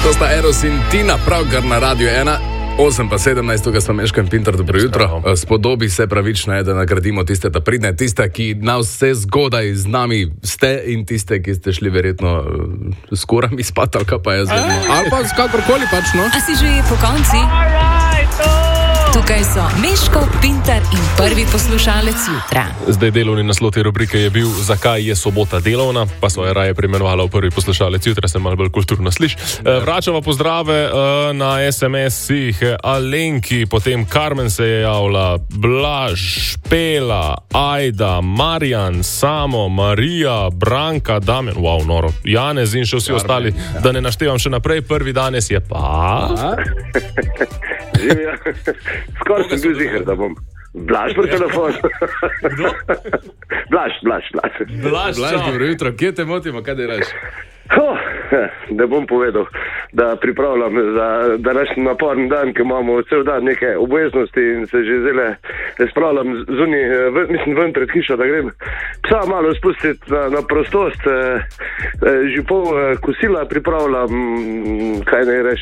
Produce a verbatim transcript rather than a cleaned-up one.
To sta Eros in Tina, pravkar na Radiu ena. osem pa sedemnajst, tukaj smo Meško in Pintar, dobro jutro. Spodobi se pravično je, da nagradimo tiste ta pridne, tiste, ki na vse zgodaj z nami ste in tiste, ki ste šli verjetno s kurami spat, ali pa jaz vedno. Ali pa kakorkoli pač, no. A si že po konci? Tukaj so Meško, Pintar in prvi poslušalec jutra. Zdaj delovni naslov te rubrike je bil Zakaj je sobota delovna, pa so je raje preimenovala v prvi poslušalec jutra, se malo bolj kulturno sliš. Vračava pozdrave na es em es-ih Alenki, potem Karmen se je javila, Blaž, Pela, Ajda, Marjan, Samo, Marija, Branka, Damjan, wow, noro, Janez in še vsi Karmen, ostali, ja. Da ne naštevam še naprej, prvi danes je pa... Skoraj sem bil ziher, da bom Blaž pri telefonu. Blaž, Blaž, Blaž. Blaž, dobro jutro, kje te motimo, kaj delaš? Oh, da bom povedal, da pripravljam za današnji naporni dan, ki imamo cel dan neke obveznosti in se že zelo spravljam zunaj, mislim ven pred hišo, da grem psa malo spustiti na, na prostost, že pol kosila pripravljam, kaj ne reš,